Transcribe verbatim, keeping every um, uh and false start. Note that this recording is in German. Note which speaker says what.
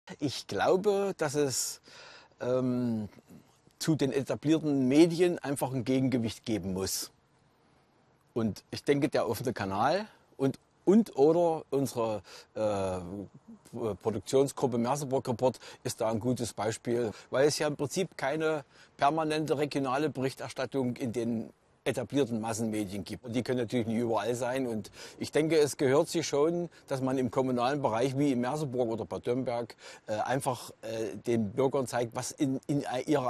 Speaker 1: Ich glaube, dass es ähm, zu den etablierten Medien einfach ein Gegengewicht geben muss. Und ich denke, der offene Kanal und, und oder unsere äh, Produktionsgruppe Merseburg Report ist da ein gutes Beispiel, weil es ja im Prinzip keine permanente regionale Berichterstattung in den etablierten Massenmedien gibt. Und die können natürlich nicht überall sein. Und ich denke, es gehört sich schon, dass man im kommunalen Bereich wie in Merseburg oder Bad Dürnberg äh, einfach äh, den Bürgern zeigt, was in, in ihrer